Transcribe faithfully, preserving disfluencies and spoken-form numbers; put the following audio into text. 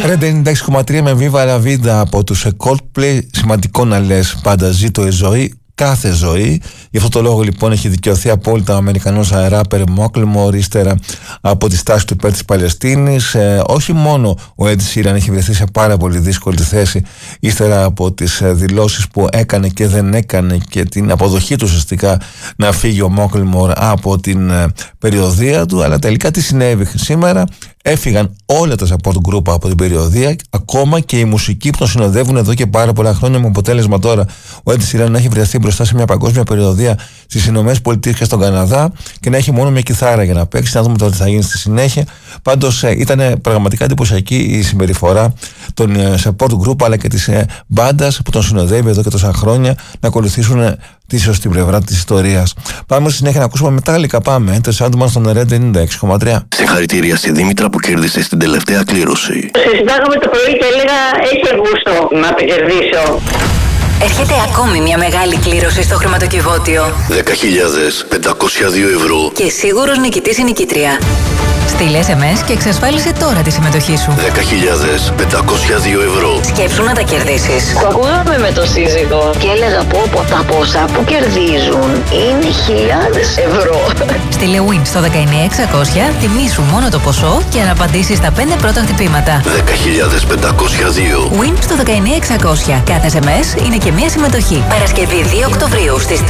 Red ενενήντα έξι κόμμα τρία με Viva La Vida από τους Coldplay. Σημαντικό να λες πάντα, ζήτω η ζωή, κάθε ζωή. Γι' αυτό το λόγο λοιπόν έχει δικαιωθεί απόλυτα ο Αμερικανός ράπερ Macklemore ύστερα από τη στάση του υπέρ της Παλαιστίνης. Ε, όχι μόνο ο Ed Sheeran έχει βρεθεί σε πάρα πολύ δύσκολη θέση ύστερα από τις δηλώσεις που έκανε και δεν έκανε και την αποδοχή του ουσιαστικά να φύγει ο Macklemore από την ε, περιοδεία του, αλλά τελικά τι συνέβη σήμερα? Έφυγαν όλα τα support group από την περιοδεία, ακόμα και οι μουσικοί που τον συνοδεύουν εδώ και πάρα πολλά χρόνια, με αποτέλεσμα τώρα ο Ed Sheeran να έχει βρεθεί μπροστά σε μια παγκόσμια περιοδεία στις Ηνωμένες Πολιτείες και στον Καναδά και να έχει μόνο μια κιθάρα για να παίξει. Να δούμε τώρα τι θα γίνει στη συνέχεια. Πάντως ε, ήταν πραγματικά εντυπωσιακή η συμπεριφορά των ε, support group αλλά και της ε, μπάντας που τον συνοδεύει εδώ και τόσα χρόνια να ακολουθήσουν ε, τη σωστή πλευρά της ιστορίας. Πάμε στη συνέχεια να ακούσουμε Metallica. Πάμε. Το Sandman στον Red ενενήντα έξι κόμμα τρία. Συγχαρητήρια στη Δήμητρα που κέρδισε στην τελευταία κλήρωση. Συζητάγαμε το πρωί και έλεγα έχει γούστο να το κερδίσω. Έρχεται ακόμη μια μεγάλη κλήρωση στο χρηματοκιβώτιο. δέκα χιλιάδες πεντακόσια δύο ευρώ. Και σίγουρος νικητής ή νικήτρια. Στείλε ες εμ ες και εξασφάλισε τώρα τη συμμετοχή σου. δέκα χιλιάδες πεντακόσια δύο ευρώ. Σκέψου να τα κερδίσεις. Το ακούγαμε με το σύζυγο και έλεγα πω πω τα ποσά που κερδίζουν είναι χιλιάδες ευρώ. Στείλε Win στο δεκαεννιά εξακόσια, τιμήσου μόνο το ποσό και αν απαντήσεις στα πέντε πρώτα χτυπήματα. δέκα χιλιάδες πεντακόσια δύο. Win στο δεκαεννιά εξακόσια. Κάθε ες εμ ες είναι και μια συμμετοχή. Παρασκευή δύο Οκτωβρίου στις